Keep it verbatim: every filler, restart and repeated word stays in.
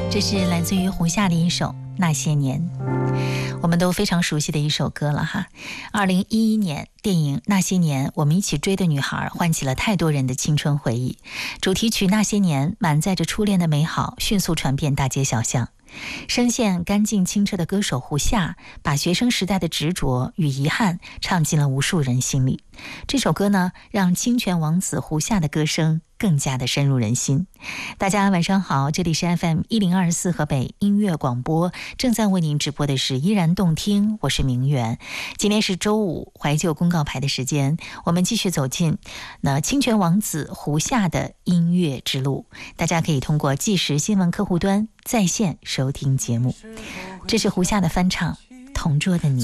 这是来自于胡夏的一首《那些年》，我们都非常熟悉的一首歌了哈。二零一一年，电影《那些年，我们一起追的女孩》唤起了太多人的青春回忆。主题曲《那些年》满载着初恋的美好，迅速传遍大街小巷。声线干净清澈的歌手胡夏，把学生时代的执着与遗憾唱进了无数人心里。这首歌呢，让清泉王子胡夏的歌声更加的深入人心。大家晚上好，这里是 F M 一零二四河北音乐广播，正在为您直播的是依然动听，我是明媛。今天是周五，怀旧公告牌的时间，我们继续走进那清泉王子胡夏的音乐之路。大家可以通过即时新闻客户端在线收听节目。这是胡夏的翻唱《同桌的你》。